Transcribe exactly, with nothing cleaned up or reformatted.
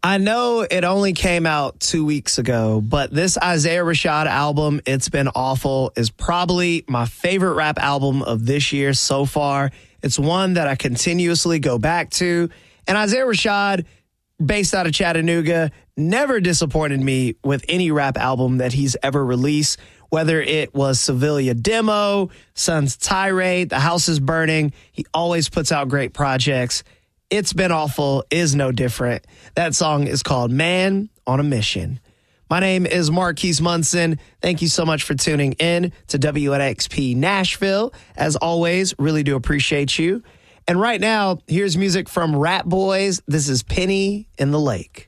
I know it only came out two weeks ago, but this Isaiah Rashad album, It's Been Awful, is probably my favorite rap album of this year so far. It's one that I continuously go back to. And Isaiah Rashad, based out of Chattanooga, never disappointed me with any rap album that he's ever released, whether it was Sevilla Demo, Sun's Tirade, The House is Burning. He always puts out great projects. It's Been Awful is no different. That song is called Man on a Mission. My name is Marquise Munson. Thank you so much for tuning in to W N X P Nashville. As always, really do appreciate you. And right now, here's music from Rat Boys. This is Penny in the Lake.